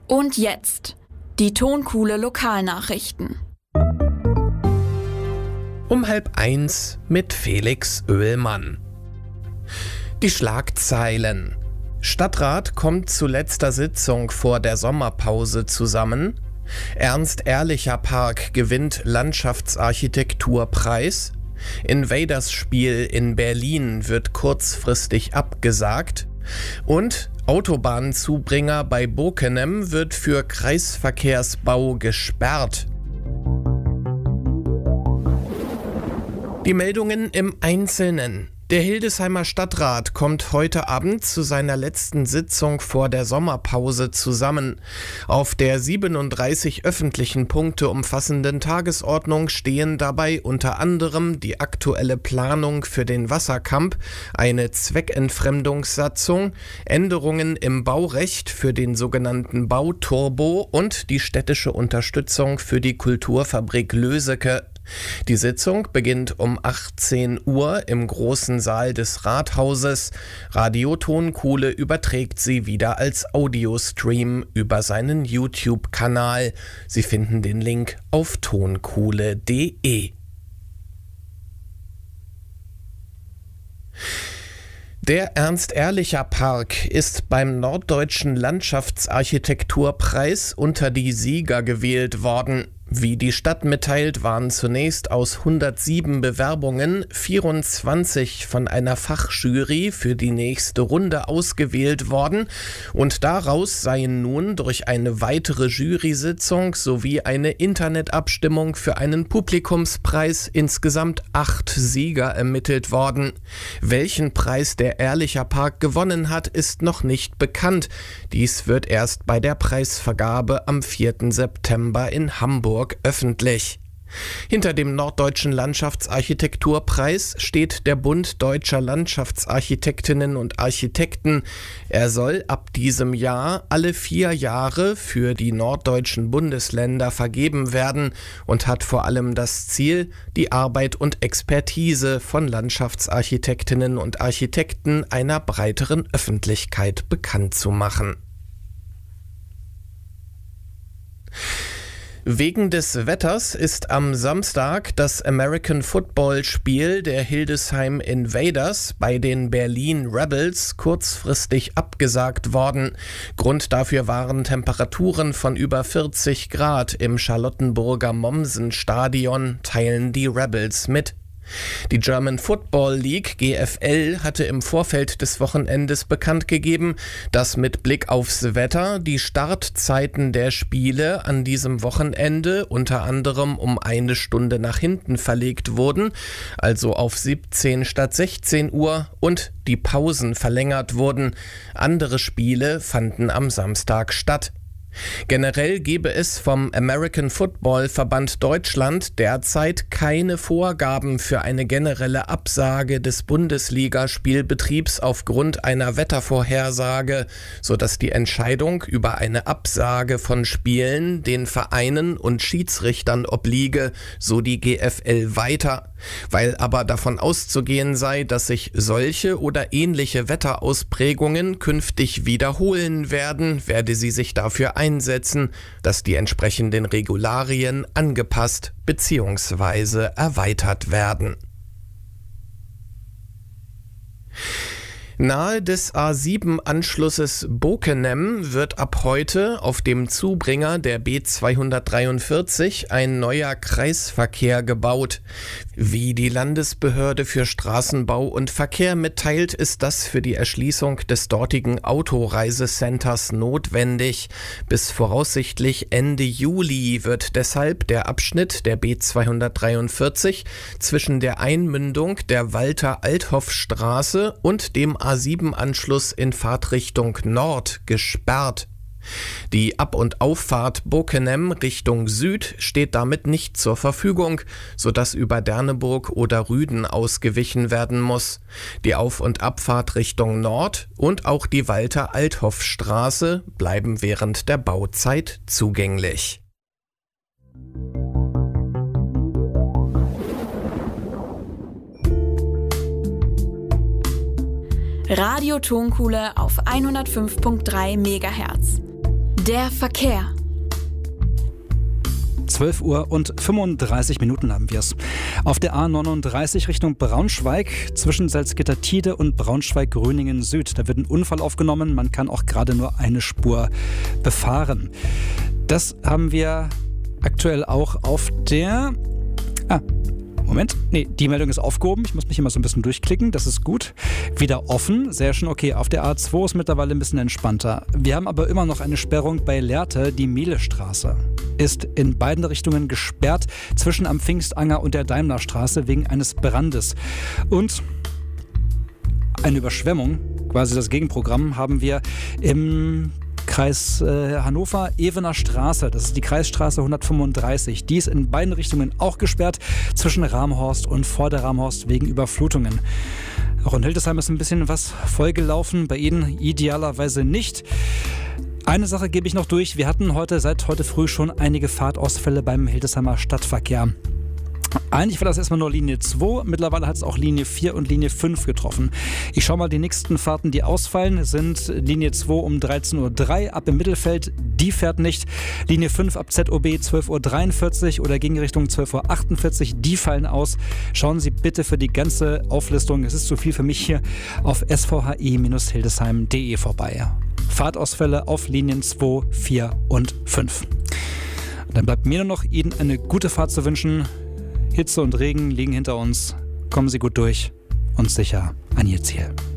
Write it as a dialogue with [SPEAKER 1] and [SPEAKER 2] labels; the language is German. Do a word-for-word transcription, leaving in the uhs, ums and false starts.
[SPEAKER 1] Und jetzt die Tonkuhle Lokalnachrichten.
[SPEAKER 2] Um halb eins mit Felix Oehlmann. Die Schlagzeilen. Stadtrat kommt zu letzter Sitzung vor der Sommerpause zusammen. Ernst-Ehrlicher-Park gewinnt Landschaftsarchitekturpreis. Invaders-Spiel in Berlin wird kurzfristig abgesagt. Und Autobahnzubringer bei Bockenem wird für Kreisverkehrsbau gesperrt. Die Meldungen im Einzelnen. Der Hildesheimer Stadtrat kommt heute Abend zu seiner letzten Sitzung vor der Sommerpause zusammen. Auf der siebenunddreißig öffentlichen Punkte umfassenden Tagesordnung stehen dabei unter anderem die aktuelle Planung für den Wasserkamp, eine Zweckentfremdungssatzung, Änderungen im Baurecht für den sogenannten Bauturbo und die städtische Unterstützung für die Kulturfabrik Löseke. Die Sitzung beginnt um achtzehn Uhr im großen Saal des Rathauses. Radio Tonkuhle überträgt sie wieder als Audiostream über seinen YouTube-Kanal. Sie finden den Link auf tonkuhle punkt de. Der Ernst-Ehrlicher-Park ist beim Norddeutschen Landschaftsarchitekturpreis unter die Sieger gewählt worden. Wie die Stadt mitteilt, waren zunächst aus hundertsieben Bewerbungen vierundzwanzig von einer Fachjury für die nächste Runde ausgewählt worden und daraus seien nun durch eine weitere Jury-Sitzung sowie eine Internetabstimmung für einen Publikumspreis insgesamt acht Sieger ermittelt worden. Welchen Preis der Ehrlicher Park gewonnen hat, ist noch nicht bekannt. Dies wird erst bei der Preisvergabe am vierten September in Hamburg öffentlich. Hinter dem Norddeutschen Landschaftsarchitekturpreis steht der Bund Deutscher Landschaftsarchitektinnen und Architekten. Er soll ab diesem Jahr alle vier Jahre für die norddeutschen Bundesländer vergeben werden und hat vor allem das Ziel, die Arbeit und Expertise von Landschaftsarchitektinnen und Architekten einer breiteren Öffentlichkeit bekannt zu machen. Wegen des Wetters ist am Samstag das American Football Spiel der Hildesheim Invaders bei den Berlin Rebels kurzfristig abgesagt worden. Grund dafür waren Temperaturen von über vierzig Grad im Charlottenburger Mommsen-Stadion, teilen die Rebels mit. Die German Football League G F L hatte im Vorfeld des Wochenendes bekannt gegeben, dass mit Blick aufs Wetter die Startzeiten der Spiele an diesem Wochenende unter anderem um eine Stunde nach hinten verlegt wurden, also auf siebzehn statt sechzehn Uhr, und die Pausen verlängert wurden. Andere Spiele fanden am Samstag statt. Generell gebe es vom American Football Verband Deutschland derzeit keine Vorgaben für eine generelle Absage des Bundesligaspielbetriebs aufgrund einer Wettervorhersage, sodass die Entscheidung über eine Absage von Spielen den Vereinen und Schiedsrichtern obliege, so die G F L weiter. Weil aber davon auszugehen sei, dass sich solche oder ähnliche Wetterausprägungen künftig wiederholen werden, werde sie sich dafür einsetzen, dass die entsprechenden Regularien angepasst bzw. erweitert werden. Nahe des A sieben Anschlusses Bockenem wird ab heute auf dem Zubringer der B zweihundertdreiundvierzig ein neuer Kreisverkehr gebaut. Wie die Landesbehörde für Straßenbau und Verkehr mitteilt, ist das für die Erschließung des dortigen Autoreisecenters notwendig. Bis voraussichtlich Ende Juli wird deshalb der Abschnitt der B zweihundertdreiundvierzig zwischen der Einmündung der Walter-Althoff-Straße und dem A sieben Anschluss in Fahrtrichtung Nord gesperrt. Die Ab- und Auffahrt Bockenem Richtung Süd steht damit nicht zur Verfügung, sodass über Derneburg oder Rüden ausgewichen werden muss. Die Auf- und Abfahrt Richtung Nord und auch die Walter-Althoff-Straße bleiben während der Bauzeit zugänglich.
[SPEAKER 1] Radio Tonkuhle auf hundertfünf Komma drei Megahertz. Der Verkehr.
[SPEAKER 3] zwölf Uhr und fünfunddreißig Minuten haben wir es. Auf der A neununddreißig Richtung Braunschweig zwischen Salzgitter-Tiede und Braunschweig-Gröningen Süd. Da wird ein Unfall aufgenommen. Man kann auch gerade nur eine Spur befahren. Das haben wir aktuell auch auf der... Ah, Moment, nee, die Meldung ist aufgehoben. Ich muss mich immer so ein bisschen durchklicken, das ist gut. Wieder offen, sehr schön, okay. Auf der A zwei ist mittlerweile ein bisschen entspannter. Wir haben aber immer noch eine Sperrung bei Lehrte. Die Mehlestraße ist in beiden Richtungen gesperrt, zwischen am Pfingstanger und der Daimlerstraße wegen eines Brandes. Und eine Überschwemmung, quasi das Gegenprogramm, haben wir im Kreis äh, Hannover, Evener Straße, das ist die Kreisstraße hundertfünfunddreißig. Die ist in beiden Richtungen auch gesperrt, zwischen Ramhorst und Vorderramhorst wegen Überflutungen. Auch in Hildesheim ist ein bisschen was vollgelaufen, bei Ihnen idealerweise nicht. Eine Sache gebe ich noch durch. Wir hatten heute, seit heute früh schon einige Fahrtausfälle beim Hildesheimer Stadtverkehr. Eigentlich war das erstmal nur Linie zwei, mittlerweile hat es auch Linie vier und Linie fünf getroffen. Ich schaue mal, die nächsten Fahrten, die ausfallen, sind Linie zwei um dreizehn Uhr drei ab im Mittelfeld, die fährt nicht. Linie fünf ab Z O B zwölf Uhr dreiundvierzig oder Gegenrichtung zwölf Uhr achtundvierzig, die fallen aus. Schauen Sie bitte für die ganze Auflistung, es ist zu viel für mich hier, auf s v h i Bindestrich hildesheim Punkt d e vorbei. Fahrtausfälle auf Linien zwei, vier und fünf. Dann bleibt mir nur noch, Ihnen eine gute Fahrt zu wünschen. Hitze und Regen liegen hinter uns. Kommen Sie gut durch und sicher an Ihr Ziel.